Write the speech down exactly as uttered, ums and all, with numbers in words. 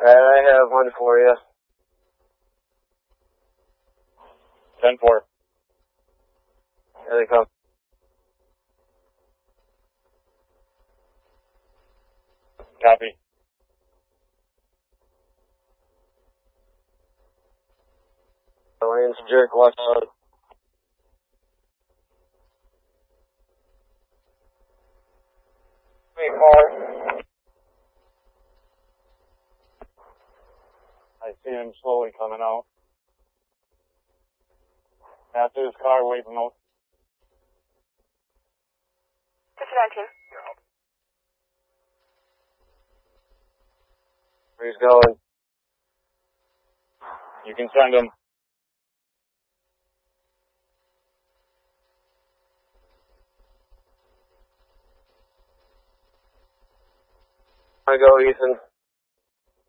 Alright, I have one for you. ten four. Here they come. Copy. Lane's jerk, watch out. Three car. I see him slowly coming out. After his car, wave him out. fifty nineteen. Where he's going? You can send him. I go, Ethan.